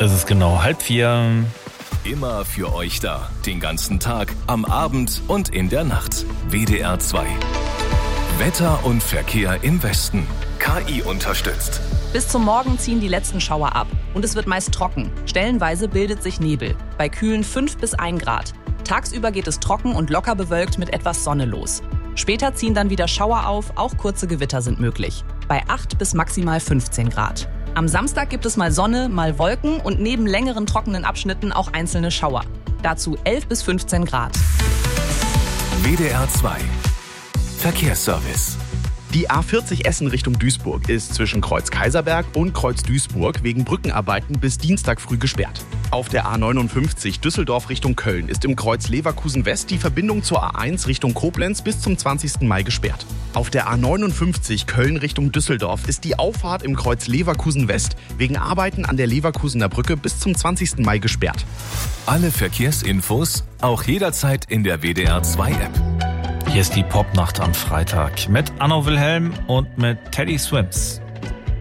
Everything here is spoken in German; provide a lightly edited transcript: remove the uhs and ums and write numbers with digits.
Es ist genau 3:30. Immer für euch da. Den ganzen Tag, am Abend und in der Nacht. WDR 2. Wetter und Verkehr im Westen. KI unterstützt. Bis zum Morgen ziehen die letzten Schauer ab und es wird meist trocken. Stellenweise bildet sich Nebel, bei kühlen 5 bis 1 Grad. Tagsüber geht es trocken und locker bewölkt mit etwas Sonne los. Später ziehen dann wieder Schauer auf, auch kurze Gewitter sind möglich. Bei 8 bis maximal 15 Grad. Am Samstag gibt es mal Sonne, mal Wolken und neben längeren trockenen Abschnitten auch einzelne Schauer. Dazu 11 bis 15 Grad. WDR 2. Verkehrsservice. Die A40 Essen Richtung Duisburg ist zwischen Kreuz Kaiserberg und Kreuz Duisburg wegen Brückenarbeiten bis Dienstag früh gesperrt. Auf der A59 Düsseldorf Richtung Köln ist im Kreuz Leverkusen West die Verbindung zur A1 Richtung Koblenz bis zum 20. Mai gesperrt. Auf der A59 Köln Richtung Düsseldorf ist die Auffahrt im Kreuz Leverkusen West wegen Arbeiten an der Leverkusener Brücke bis zum 20. Mai gesperrt. Alle Verkehrsinfos auch jederzeit in der WDR 2 App. Hier ist die Popnacht am Freitag mit Anno Wilhelm und mit Teddy Swims.